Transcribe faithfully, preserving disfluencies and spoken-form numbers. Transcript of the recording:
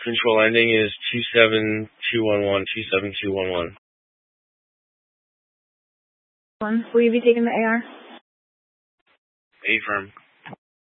Control ending is two seven two one one, two seven two one one. One. Will you be taking the A R? Affirm.